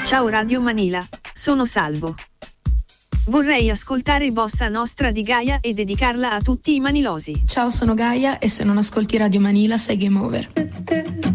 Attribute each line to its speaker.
Speaker 1: Ciao Radio Manila, sono Salvo. Vorrei ascoltare Bossa Nostra di Gaia e dedicarla a tutti i manilosi.
Speaker 2: Ciao, sono Gaia e se non ascolti Radio Manila sei game over.